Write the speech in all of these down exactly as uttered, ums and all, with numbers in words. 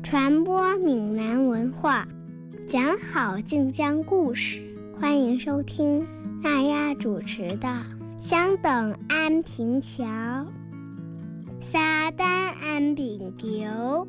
传播闽南文化，讲好晋江故事。欢迎收听娜亚主持的《相等安平桥》，沙丹安平桥。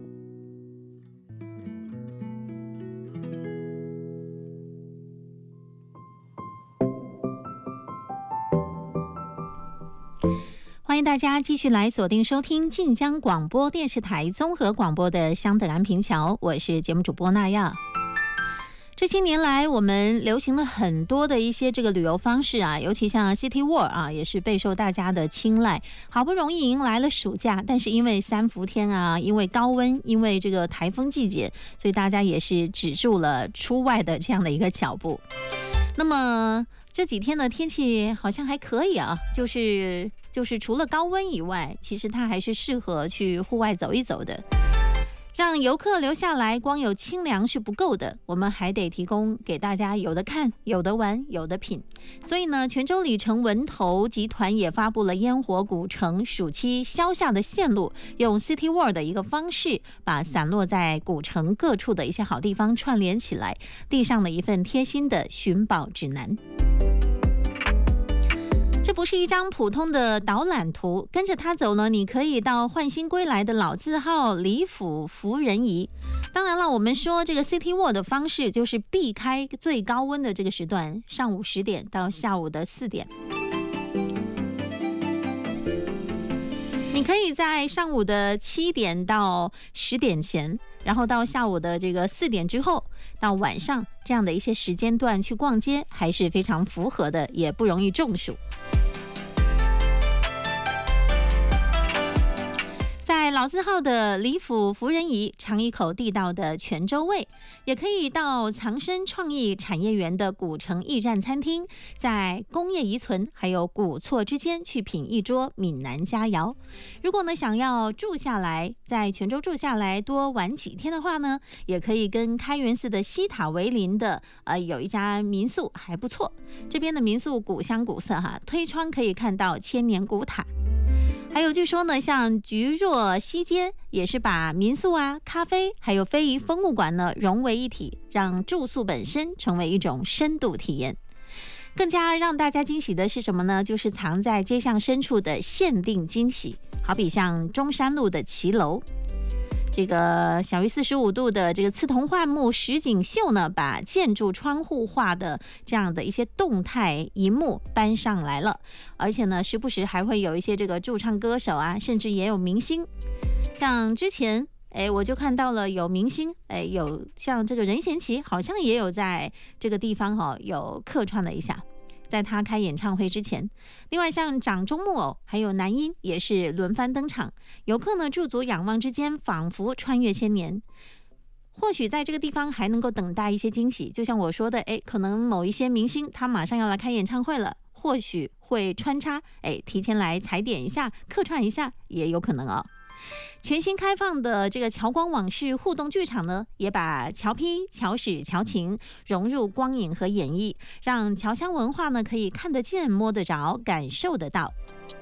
欢迎大家继续来锁定收听晋江广播电视台综合广播的相等安平桥，我是节目主播娜亚。这些年来我们流行了很多的一些这个旅游方式啊，尤其像 City Walk 啊，也是备受大家的青睐。好不容易迎来了暑假，但是因为三伏天啊，因为高温，因为这个台风季节，所以大家也是止住了出外的这样的一个脚步。那么这几天的天气好像还可以啊，就是就是除了高温以外，其实它还是适合去户外走一走的。让游客留下来，光有清凉是不够的，我们还得提供给大家有的看、有的玩、有的品。所以呢，泉州里程文投集团也发布了烟火古城暑期消夏的线路，用 City Walk 的一个方式，把散落在古城各处的一些好地方串联起来，递上了一份贴心的寻宝指南。这不是一张普通的导览图，跟着它走呢，你可以到焕新归来的老字号李府福仁颐。当然了，我们说这个 City Walk 的方式就是避开最高温的这个时段，上午十点到下午的四点。你可以在上午的七点到十点前，然后到下午的这个四点之后，到晚上这样的一些时间段去逛街，还是非常符合的，也不容易中暑。在老字号的李府福仁颐，尝一口地道的泉州味，也可以到藏身创意产业园的古城驿站餐厅，在工业遗存还有古厝之间去品一桌闽南佳肴。如果呢想要住下来，在泉州住下来多玩几天的话呢，也可以跟开元寺的西塔为邻的呃有一家民宿还不错，这边的民宿古香古色哈，推窗可以看到千年古塔。还有据说呢，像菊若西街也是把民宿啊、咖啡还有非遗风物馆呢融为一体，让住宿本身成为一种深度体验。更加让大家惊喜的是什么呢？就是藏在街巷深处的限定惊喜，好比像中山路的骑楼。这个小于四十五度的这个刺桐幻木实景秀呢，把建筑窗户画的这样的一些动态荧幕搬上来了，而且呢，时不时还会有一些这个驻唱歌手啊，甚至也有明星。像之前，哎，我就看到了有明星，哎，有像这个任贤齐，好像也有在这个地方哈、哦、有客串了一下。在他开演唱会之前，另外像掌中木偶还有男音也是轮番登场，游客呢驻足仰望之间，仿佛穿越千年。或许在这个地方还能够等待一些惊喜，就像我说的，哎，可能某一些明星他马上要来开演唱会了，或许会穿插，哎，提前来踩点一下，客串一下也有可能哦。全新开放的这个侨光网视互动剧场呢，也把侨批、侨史、侨情融入光影和演绎，让侨乡文化呢可以看得见、摸得着、感受得到。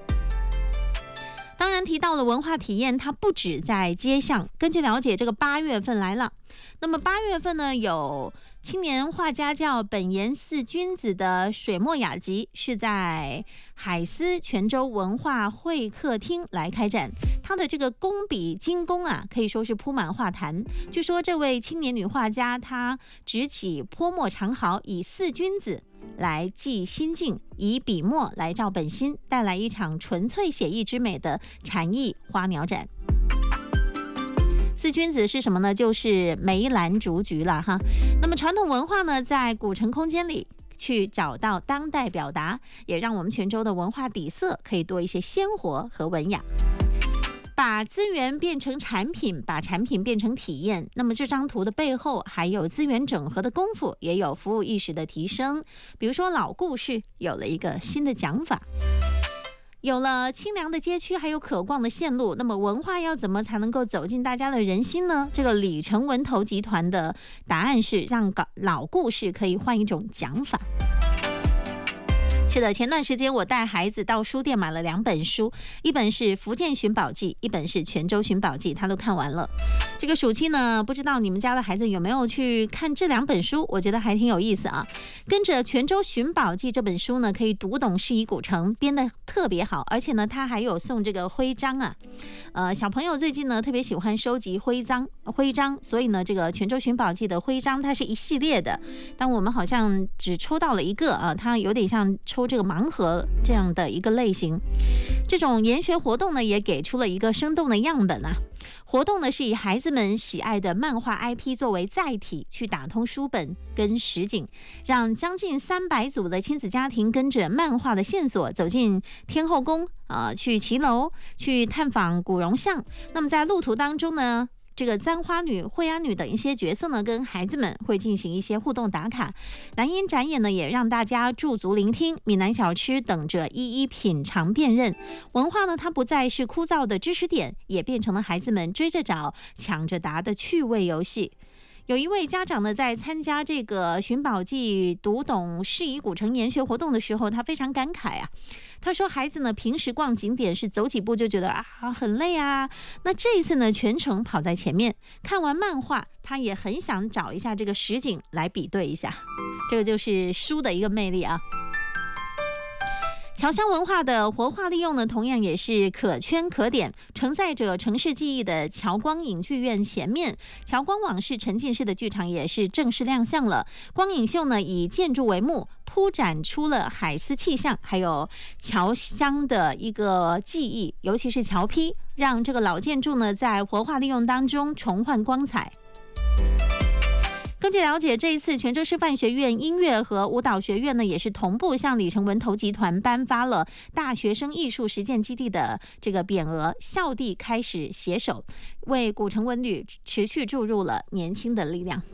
当然提到了文化体验，它不止在街巷。根据了解，这个八月份来了，那么八月份呢，有青年画家叫本岩四君子的水墨雅集，是在海思泉州文化会客厅来开展。他的这个工笔精工啊，可以说是铺满画坛。据说这位青年女画家，她执起泼墨长毫，以四君子来寄心境，以笔墨来照本心，带来一场纯粹写意之美的禅意花鸟展。四君子是什么呢？就是梅兰竹菊了哈。那么传统文化呢，在古城空间里去找到当代表达，也让我们泉州的文化底色可以多一些鲜活和文雅。把资源变成产品，把产品变成体验。那么这张图的背后还有资源整合的功夫，也有服务意识的提升。比如说老故事有了一个新的讲法，有了清凉的街区，还有可逛的线路。那么文化要怎么才能够走进大家的人心呢？这个李成文投集团的答案是让老故事可以换一种讲法。是的，前段时间我带孩子到书店买了两本书，一本是《福建寻宝记》，一本是《泉州寻宝记》，他都看完了。 这个暑期呢，不知道你们家的孩子有没有去看这两本书？我觉得还挺有意思啊。跟着《泉州寻宝记》这本书呢，可以读懂市夷古城，编得特别好，而且呢，它还有送这个徽章啊。呃，小朋友最近呢特别喜欢收集徽章，徽章，所以呢，这个《泉州寻宝记》的徽章它是一系列的，但我们好像只抽到了一个啊，它有点像抽这个盲盒这样的一个类型。这种研学活动呢，也给出了一个生动的样本啊。活动呢是以孩子们喜爱的漫画 I P 作为载体，去打通书本跟实景，让将近三百组的亲子家庭跟着漫画的线索走进天后宫啊、呃，去骑楼，去探访古榕巷。那么在路途当中呢，这个簪花女、惠安女等一些角色呢，跟孩子们会进行一些互动打卡。南音展演呢，也让大家驻足聆听，闽南小吃等着一一品尝辨认。文化呢，它不再是枯燥的知识点，也变成了孩子们追着找、抢着答的趣味游戏。有一位家长呢，在参加这个寻宝记读懂市夷古城研学活动的时候，他非常感慨啊。他说，孩子呢平时逛景点是走几步就觉得啊很累啊，那这一次呢全程跑在前面，看完漫画，他也很想找一下这个实景来比对一下，这个就是书的一个魅力啊。侨乡文化的活化利用呢，同样也是可圈可点。承载着城市记忆的侨光影剧院前面，侨光往事沉浸式的剧场也是正式亮相了。光影秀呢，以建筑为幕，铺展出了海丝气象，还有侨乡的一个记忆，尤其是侨坯，让这个老建筑呢，在活化利用当中重焕光彩。根据了解，这一次泉州师范学院音乐和舞蹈学院呢，也是同步向李成文投集团颁发了大学生艺术实践基地的这个匾额，校地开始携手，为古城文旅持续注入了年轻的力量。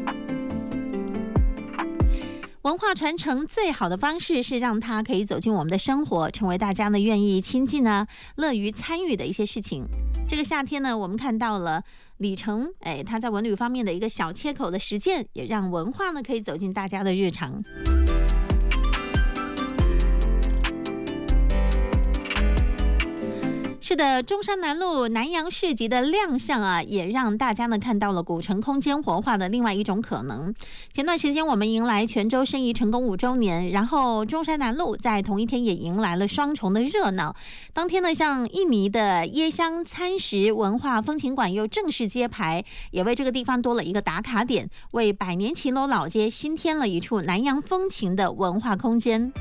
文化传承最好的方式是让它可以走进我们的生活，成为大家呢愿意亲近呢、乐于参与的一些事情。这个夏天呢，我们看到了李成，哎，他在文旅方面的一个小切口的实践，也让文化呢可以走进大家的日常。是的，中山南路南洋市集的亮相啊，也让大家呢看到了古城空间活化的另外一种可能。前段时间我们迎来泉州申遗成功五周年，然后中山南路在同一天也迎来了双重的热闹。当天呢，像印尼的椰香餐食文化风情馆又正式揭牌，也为这个地方多了一个打卡点，为百年骑楼老街新添了一处南洋风情的文化空间。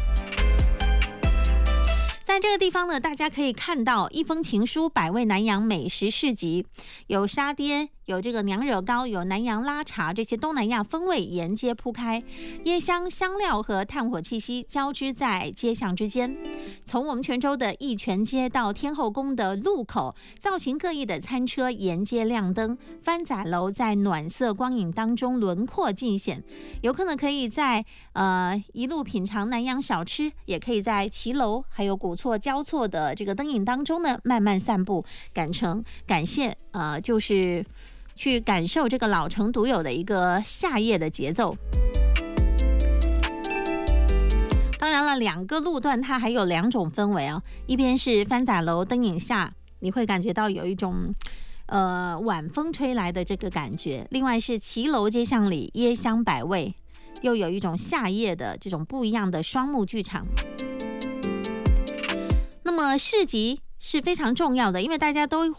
在这个地方呢，大家可以看到一封情书百味南洋美食市集，有沙爹，有这个娘惹糕，有南洋拉茶，这些东南亚风味沿街铺开，椰香香料和炭火气息交织在街巷之间。从我们泉州的义泉街到天后宫的路口，造型各异的餐车沿街亮灯，番仔楼在暖色光影当中轮廓尽显。游客呢可以在呃一路品尝南洋小吃，也可以在骑楼还有古错交错的这个灯影当中呢慢慢散步，感成感谢呃就是去感受这个老城独有的一个夏夜的节奏。当然了，两个路段它还有两种氛围哦，一边是番仔楼灯影下，你会感觉到有一种呃晚风吹来的这个感觉；另外是骑楼街巷里椰香百味，又有一种夏夜的这种不一样的双幕剧场。那么市集是非常重要的，因为大家都